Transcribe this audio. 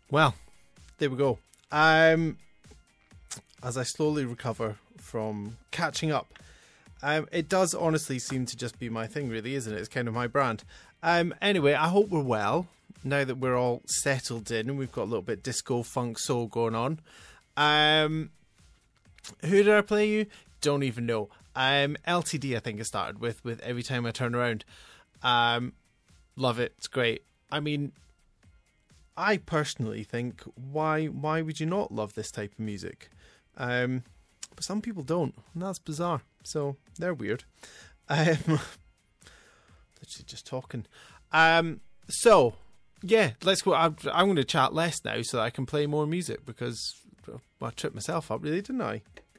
Well, there we go. As I slowly recover from catching up, it does honestly seem to just be my thing, really, isn't it? It's kind of my brand. Anyway, I hope we're well now that we're all settled in and we've got a little bit disco, funk, soul going on. Who did I play you? Don't even know. LTD, I think I started with Every Time I Turn Around. Love it. It's great. I mean, I personally think, why would you not love this type of music? But some people don't, and that's bizarre. So they're weird. Literally just talking. So yeah, let's go. I'm going to chat less now so that I can play more music because I tripped myself up, really, didn't I?